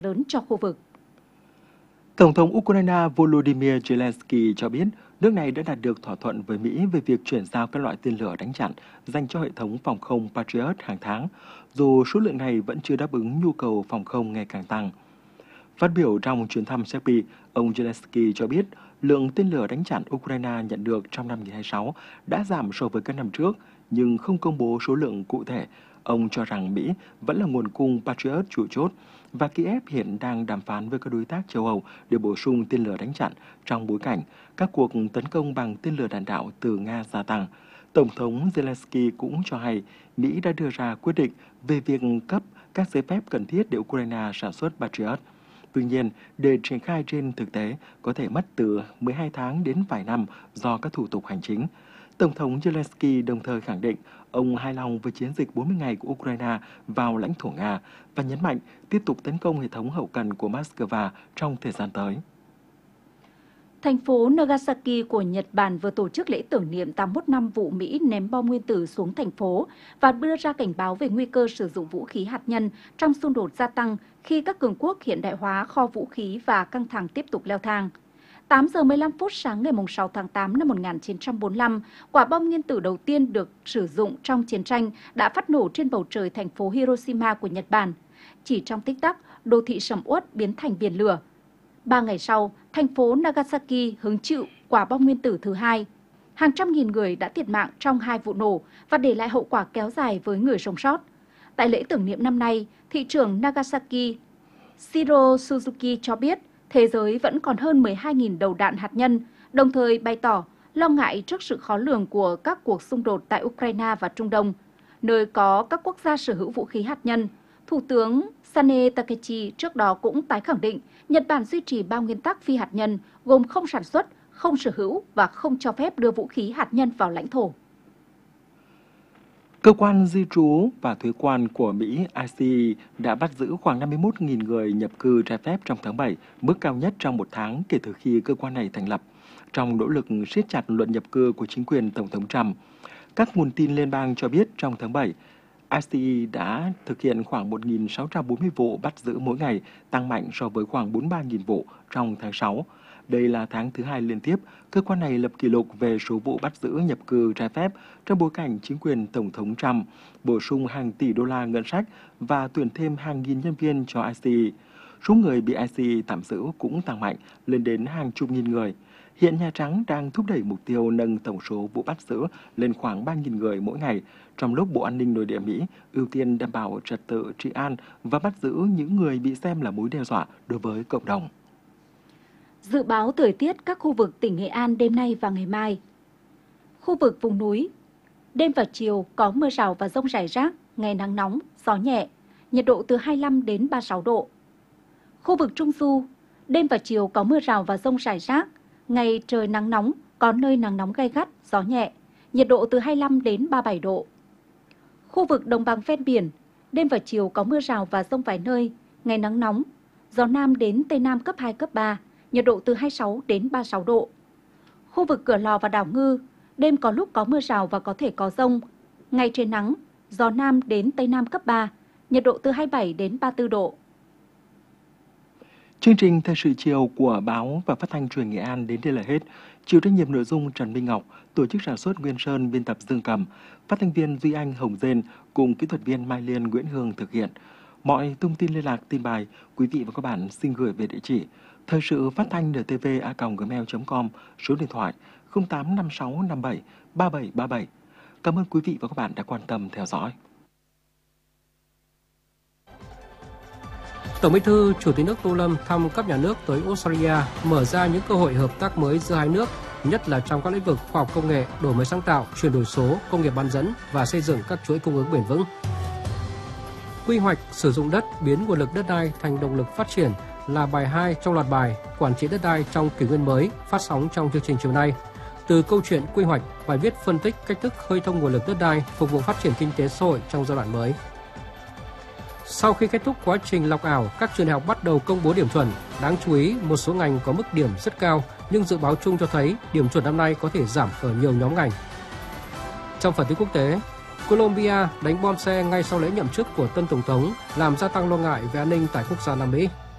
lớn cho khu vực. Tổng thống Ukraine Volodymyr Zelensky cho biết nước này đã đạt được thỏa thuận với Mỹ về việc chuyển giao các loại tên lửa đánh chặn dành cho hệ thống phòng không Patriot hàng tháng, dù số lượng này vẫn chưa đáp ứng nhu cầu phòng không ngày càng tăng. Phát biểu trong chuyến thăm Serbia, ông Zelensky cho biết lượng tên lửa đánh chặn Ukraine nhận được trong năm 2026 đã giảm so với các năm trước, nhưng không công bố số lượng cụ thể. Ông cho rằng Mỹ vẫn là nguồn cung Patriot chủ chốt và Kiev hiện đang đàm phán với các đối tác châu Âu để bổ sung tên lửa đánh chặn trong bối cảnh các cuộc tấn công bằng tên lửa đạn đạo từ Nga gia tăng. Tổng thống Zelensky cũng cho hay Mỹ đã đưa ra quyết định về việc cấp các giấy phép cần thiết để Ukraine sản xuất Patriot. Tuy nhiên, để triển khai trên thực tế có thể mất từ 12 tháng đến vài năm do các thủ tục hành chính. Tổng thống Zelensky đồng thời khẳng định ông hài lòng với chiến dịch 40 ngày của Ukraine vào lãnh thổ Nga và nhấn mạnh tiếp tục tấn công hệ thống hậu cần của Moscow trong thời gian tới. Thành phố Nagasaki của Nhật Bản vừa tổ chức lễ tưởng niệm 81 năm vụ Mỹ ném bom nguyên tử xuống thành phố và đưa ra cảnh báo về nguy cơ sử dụng vũ khí hạt nhân trong xung đột gia tăng khi các cường quốc hiện đại hóa kho vũ khí và căng thẳng tiếp tục leo thang. 8 giờ 15 phút sáng ngày 6 tháng 8 năm 1945, quả bom nguyên tử đầu tiên được sử dụng trong chiến tranh đã phát nổ trên bầu trời thành phố Hiroshima của Nhật Bản. Chỉ trong tích tắc, đô thị sầm uất biến thành biển lửa. 3 ngày sau, thành phố Nagasaki hứng chịu quả bom nguyên tử thứ hai. Hàng trăm nghìn người đã thiệt mạng trong 2 vụ nổ và để lại hậu quả kéo dài với người sống sót. Tại lễ tưởng niệm năm nay, thị trưởng Nagasaki Shiro Suzuki cho biết thế giới vẫn còn hơn 12.000 đầu đạn hạt nhân, đồng thời bày tỏ lo ngại trước sự khó lường của các cuộc xung đột tại Ukraine và Trung Đông, nơi có các quốc gia sở hữu vũ khí hạt nhân. Thủ tướng Sane Takaichi trước đó cũng tái khẳng định Nhật Bản duy trì 3 nguyên tắc phi hạt nhân gồm không sản xuất, không sở hữu và không cho phép đưa vũ khí hạt nhân vào lãnh thổ. Cơ quan di trú và thuế quan của Mỹ ICE đã bắt giữ khoảng 51.000 người nhập cư trái phép trong tháng 7, mức cao nhất trong một tháng kể từ khi cơ quan này thành lập, trong nỗ lực siết chặt luật nhập cư của chính quyền Tổng thống Trump. Các nguồn tin liên bang cho biết trong tháng 7, ICE đã thực hiện khoảng 1.640 vụ bắt giữ mỗi ngày, tăng mạnh so với khoảng 43.000 vụ trong tháng 6. Đây là tháng thứ 2 liên tiếp, cơ quan này lập kỷ lục về số vụ bắt giữ nhập cư trái phép trong bối cảnh chính quyền Tổng thống Trump bổ sung hàng tỷ đô la ngân sách và tuyển thêm hàng nghìn nhân viên cho ICE. Số người bị ICE tạm giữ cũng tăng mạnh, lên đến hàng chục nghìn người. Hiện Nhà Trắng đang thúc đẩy mục tiêu nâng tổng số vụ bắt giữ lên khoảng 3.000 người mỗi ngày, trong lúc Bộ An ninh Nội địa Mỹ ưu tiên đảm bảo trật tự trị an và bắt giữ những người bị xem là mối đe dọa đối với cộng đồng. Dự báo thời tiết các khu vực tỉnh Nghệ An đêm nay và ngày mai. Khu vực vùng núi, đêm và chiều có mưa rào và dông rải rác, ngày nắng nóng, gió nhẹ, nhiệt độ từ 25 đến 36 độ. Khu vực Trung Du, đêm và chiều có mưa rào và dông rải rác, ngày trời nắng nóng, có nơi nắng nóng gay gắt, gió nhẹ, nhiệt độ từ 25 đến 37 độ. Khu vực đồng bằng ven biển, đêm và chiều có mưa rào và dông vài nơi, ngày nắng nóng, gió Nam đến Tây Nam cấp 2, cấp 3, nhiệt độ từ 26 đến 36 độ. Khu vực Cửa Lò và đảo Ngư, đêm có lúc có mưa rào và có thể có dông, ngày trời nắng, gió Nam đến Tây Nam cấp 3, nhiệt độ từ 27 đến 34 độ. Chương trình Thời sự chiều của Báo và Phát thanh Truyền Nghệ An đến đây là hết. Chịu trách nhiệm nội dung Trần Minh Ngọc, tổ chức sản xuất Nguyên Sơn, biên tập Dương Cầm, phát thanh viên Duy Anh, Hồng Dên cùng kỹ thuật viên Mai Liên, Nguyễn Hương thực hiện. Mọi thông tin liên lạc, tin bài, quý vị và các bạn xin gửi về địa chỉ thời sự phát thanh ntv@gmail.com, số điện thoại 085657 3737. Cảm ơn quý vị và các bạn đã quan tâm theo dõi. Tổng Bí thư Chủ tịch nước Tô Lâm thăm cấp nhà nước tới Australia, mở ra những cơ hội hợp tác mới giữa hai nước, nhất là trong các lĩnh vực khoa học công nghệ, đổi mới sáng tạo, chuyển đổi số, công nghiệp bán dẫn và xây dựng các chuỗi cung ứng bền vững. Quy hoạch sử dụng đất biến nguồn lực đất đai thành động lực phát triển là bài 2 trong loạt bài Quản trị đất đai trong kỷ nguyên mới phát sóng trong chương trình chiều nay. Từ câu chuyện quy hoạch, bài viết phân tích cách thức khơi thông nguồn lực đất đai phục vụ phát triển kinh tế xã hội trong giai đoạn mới. Sau khi kết thúc quá trình lọc ảo, các trường đại học bắt đầu công bố điểm chuẩn. Đáng chú ý, một số ngành có mức điểm rất cao, nhưng dự báo chung cho thấy điểm chuẩn năm nay có thể giảm ở nhiều nhóm ngành. Trong phần tin quốc tế, Colombia đánh bom xe ngay sau lễ nhậm chức của tân tổng thống, làm gia tăng lo ngại về an ninh tại quốc gia Nam Mỹ.